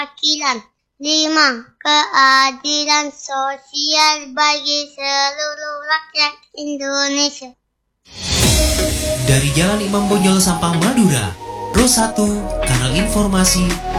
keadilan. 5. Keadilan sosial bagi seluruh rakyat Indonesia. Dari Jalan Imam Bonjol Sampang Madura, Ro 1, Kanal Informasi